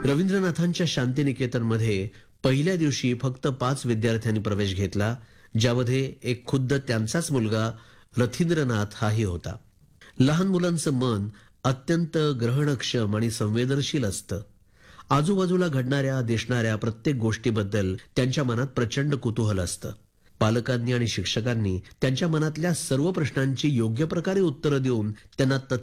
रवींद्रनाथांच्या शांतिनिकेतनमध्ये पहिल्या दिवशी फक्त 5 विद्यार्थ्यांनी प्रवेश घेतला, ज्यामध्ये एक खुद्द त्यांचाच मुलगा रथींद्रनाथ हाही होता. लहान मुलांचं मन अत्यंत ग्रहणक्षम आणि संवेदनशील असतं. आजूबाजूला घडणाऱ्या दिसणाऱ्या प्रत्येक गोष्टीबद्दल त्यांच्या मनात प्रचंड कुतूहल असतं. पालकांनी आणि शिक्षकांनी त्यांच्या मनातल्या सर्व प्रश्नांची योग्य प्रकारे उत्तरं देऊन त्यांना